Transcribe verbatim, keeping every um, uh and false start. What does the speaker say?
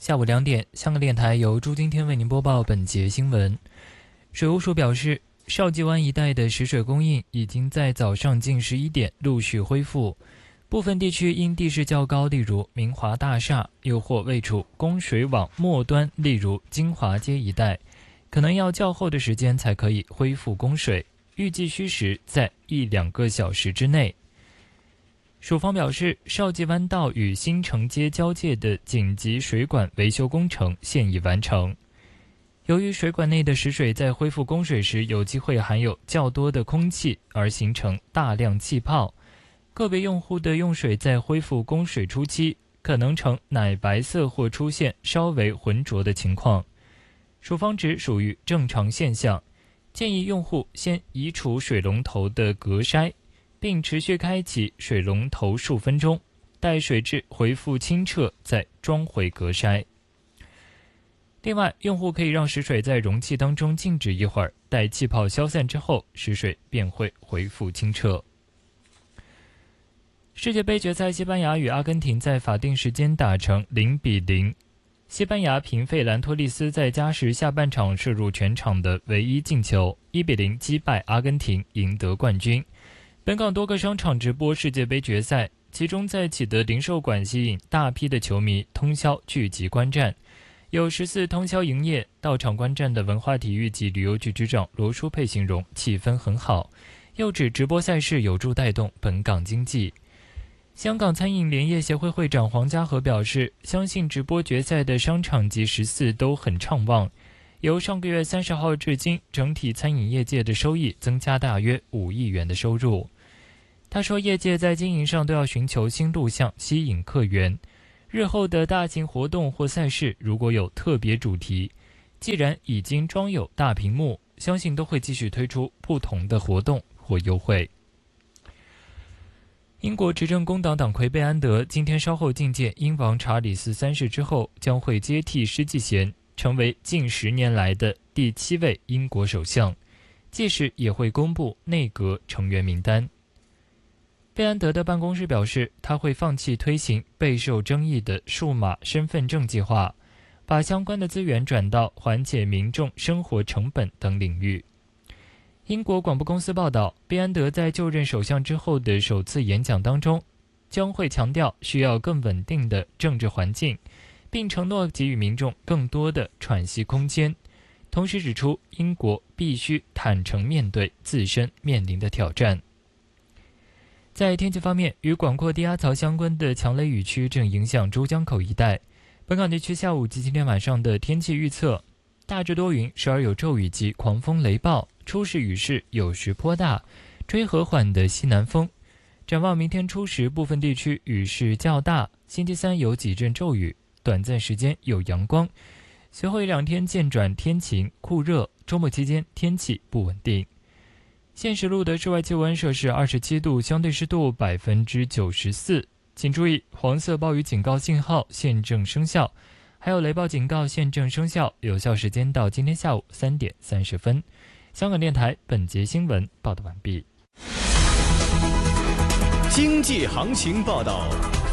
下午两点，香港电台由朱今天为您播报本节新闻。水务署表示，邵际湾一带的食水供应已经在早上近十一点陆续恢复，部分地区因地势较高，例如明华大厦，又或位处供水网末端，例如金华街一带，可能要较后的时间才可以恢复供水，预计需时在一两个小时之内。署方表示，邵际湾道与新城街交界的紧急水管维修工程现已完成。由于水管内的食水在恢复供水时有机会含有较多的空气，而形成大量气泡，个别用户的用水在恢复供水初期可能呈奶白色或出现稍微浑浊的情况，署方指属于正常现象，建议用户先移除水龙头的隔筛，并持续开启水龙头数分钟，待水质恢复清澈再装回隔筛。另外，用户可以让食水在容器当中静止一会儿，待气泡消散之后，食水便会恢复清澈。世界杯决赛，西班牙与阿根廷在法定时间打成零比零，西班牙凭费兰托利斯在加时下半场射入全场的唯一进球，一比零击败阿根廷，赢得冠军。本港多个商场直播世界杯决赛，其中在启德零售馆吸引大批的球迷通宵聚集观战，有十四通宵营业。到场观战的文化体育及旅游局局长罗淑佩形容气氛很好，又指直播赛事有助带动本港经济。香港餐饮联业协会会长黄家和表示，相信直播决赛的商场及十四都很畅旺，由上个月三十号至今，整体餐饮业界的收益增加大约五亿元的收入。他说，业界在经营上都要寻求新路向，吸引客源。日后的大型活动或赛事如果有特别主题，既然已经装有大屏幕，相信都会继续推出不同的活动或优惠。英国执政工党党魁贝安德今天稍后觐见英王查理斯三世之后，将会接替施纪贤，成为近十年来的第七位英国首相，届时也会公布内阁成员名单。贝安德的办公室表示，他会放弃推行备受争议的数码身份证计划，把相关的资源转到缓解民众生活成本等领域。英国广播公司报道，贝安德在就任首相之后的首次演讲当中，将会强调需要更稳定的政治环境，并承诺给予民众更多的喘息空间，同时指出英国必须坦诚面对自身面临的挑战。在天气方面，与广阔低压槽相关的强雷雨区正影响珠江口一带。本港地区下午及今天晚上的天气预测，大致多云，时而有骤雨及狂风雷暴，初时雨势有时颇大，吹和缓的西南风。展望明天初时，部分地区雨势较大，星期三有几阵骤雨，短暂时间有阳光，随后一两天渐转天晴酷热，周末期间天气不稳定。现时录的室外气温摄氏二十七度，相对湿度百分之九十四。请注意，黄色暴雨警告信号现正生效，还有雷暴警告现正生效，有效时间到今天下午三点三十分。香港电台本节新闻报道完毕。 经济行情报道。